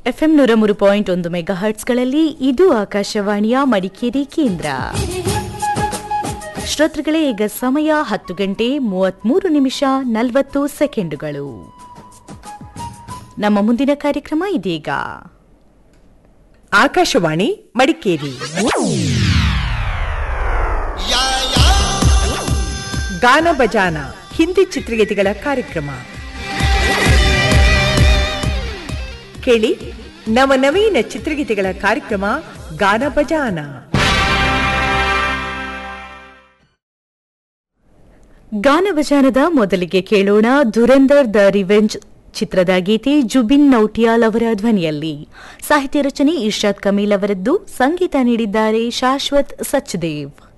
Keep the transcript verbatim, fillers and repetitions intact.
FM ನೂರ ಮೂರು point ಒಂದು ಮೆಗಾ ಹರ್ಟ್ಸ್ಗಳಲ್ಲಿ ಇದು ಆಕಾಶವಾಣಿಯ ಮಡಿಕೇರಿ ಕೇಂದ್ರ. ಶ್ರೋತೃಗಳೇ, ಈಗ ಸಮಯ ಹತ್ತು ಗಂಟೆ ಮೂವತ್ಮೂರು ನಿಮಿಷ ನಲವತ್ತು ಸೆಕೆಂಡುಗಳು. ನಮ್ಮ ಮುಂದಿನ ಕಾರ್ಯಕ್ರಮ ಇದೀಗ. ಆಕಾಶವಾಣಿ ಮಡಿಕೇರಿ ಗಾನ ಬಜಾನ ಹಿಂದಿ ಚಿತ್ರಗೀತೆಗಳ ಕಾರ್ಯಕ್ರಮ ಕೇಳಿ. ನವನವೀನ ಚಿತ್ರಗೀತೆಗಳ ಕಾರ್ಯಕ್ರಮ ಗಾನ ಬಜಾನ. ಗಾನ ಬಜಾನದ ಮೊದಲಿಗೆ ಕೇಳೋಣ ಧುರಂಧರ್ ದ ರಿವೆಂಜ್ ಚಿತ್ರದ ಗೀತೆ ಜುಬಿನ್ ನೌಟಿಯಾಲ್ ಅವರ ಧ್ವನಿಯಲ್ಲಿ. ಸಾಹಿತ್ಯ ರಚನೆ ಇರ್ಷಾದ್ ಕಮೀಲ್ ಅವರದ್ದು, ಸಂಗೀತ ನೀಡಿದ್ದಾರೆ ಶಾಶ್ವತ್ ಸಚ್ದೇವ್.